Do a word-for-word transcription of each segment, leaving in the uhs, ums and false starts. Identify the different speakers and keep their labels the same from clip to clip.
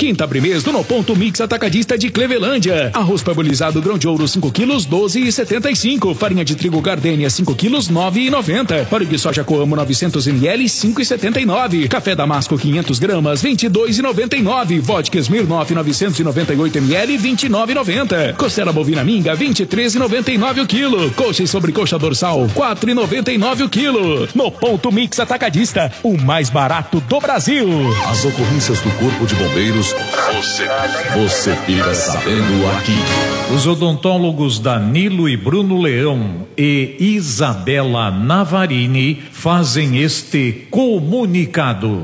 Speaker 1: Quinta Brimês do No Ponto Mix Atacadista de Clevelândia. Arroz parbolizado grão de ouro cinco quilos, doze e setenta e cinco. Farinha de trigo Gardenia cinco quilos, nove e noventa. Óleo de soja Coamo novecentos mililitros, cinco e setenta e nove. Café Damasco quinhentas gramas, vinte e dois e noventa e nove. Vodka Smirnoff novecentos e noventa e oito mililitros, vinte e nove e noventa. Costela bovina minga, vinte e três e noventa e nove o quilo. Coxa e sobrecoxa dorsal, quatro e noventa e nove o quilo. No Ponto Mix Atacadista, o mais barato do Brasil.
Speaker 2: As ocorrências do Corpo de Bombeiros, você, você fica sabendo aqui.
Speaker 3: Os odontólogos Danilo e Bruno Leão e Isabela Navarini fazem este comunicado.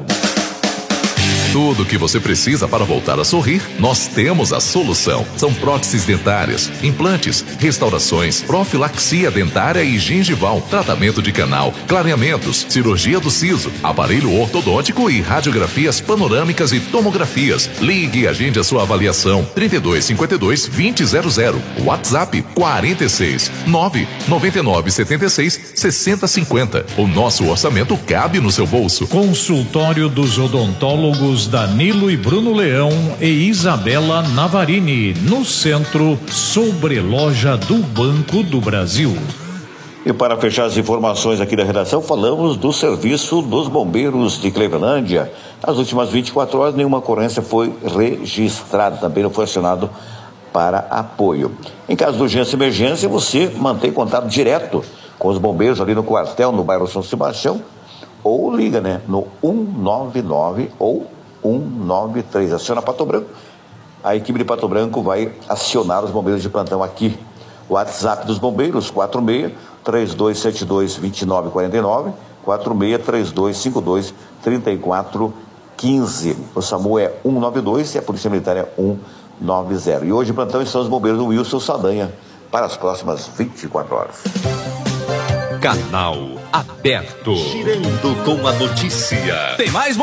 Speaker 2: Tudo o que você precisa para voltar a sorrir, nós temos a solução. São próteses dentárias, implantes, restaurações, profilaxia dentária e gengival, tratamento de canal, clareamentos, cirurgia do siso, aparelho ortodôntico e radiografias panorâmicas e tomografias. Ligue e agende a sua avaliação. trinta e dois, cinquenta e dois, vinte zero zero. WhatsApp quarenta e seis, nove, noventa e nove, setenta e seis, sessenta cinquenta. O nosso orçamento cabe no seu bolso.
Speaker 3: Consultório dos odontólogos Danilo e Bruno Leão e Isabela Navarini, no centro, sobre loja do Banco do Brasil.
Speaker 4: E para fechar as informações aqui da redação, falamos do serviço dos bombeiros de Clevelândia. Nas últimas vinte e quatro horas, nenhuma ocorrência foi registrada, também não foi acionado para apoio. Em caso de urgência e emergência, você mantém contato direto com os bombeiros ali no quartel, no bairro São Sebastião, ou liga, né, no um nove nove ou um nove três. Aciona Pato Branco. A equipe de Pato Branco vai acionar os bombeiros de plantão aqui. O WhatsApp dos bombeiros, quatro seis, três dois sete dois, dois nove quatro nove, quatro seis, três dois cinco dois, três quatro um cinco. O SAMU é um nove dois e a Polícia Militar é um nove zero. E hoje, em plantão, estão os bombeiros do Wilson Saldanha para as próximas vinte e quatro horas.
Speaker 5: Canal aberto.
Speaker 2: Girando com a notícia.
Speaker 5: Tem mais